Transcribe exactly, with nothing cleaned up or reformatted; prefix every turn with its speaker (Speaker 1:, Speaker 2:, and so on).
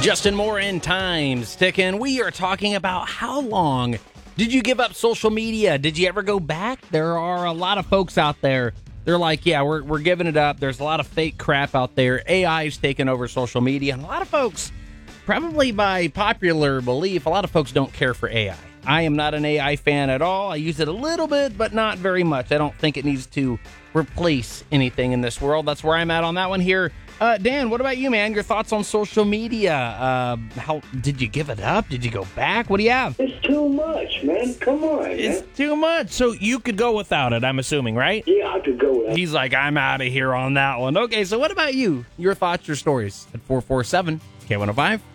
Speaker 1: Justin Moore and Time's ticking. We are talking about how long did you give up social media? Did you ever go back? There are a lot of folks out there. They're like, yeah, we're we're giving it up. There's a lot of fake crap out there. A I is taking over social media. And a lot of folks, probably by popular belief, a lot of folks don't care for A I. I am not an A I fan at all. I use it a little bit, but not very much. I don't think it needs to replace anything in this world. That's where I'm at on that one here. Uh, Dan, what about you, man? Your thoughts on social media? Uh, how did you give it up? Did you go back? What do you have?
Speaker 2: It's too much, man. Come on,
Speaker 3: It's
Speaker 2: man.
Speaker 3: too much. So you could go without it, I'm assuming, right?
Speaker 2: Yeah, I could go with that.
Speaker 1: He's like, I'm out of here on that one. Okay, so what about you? Your thoughts, your stories at four four seven K one oh five.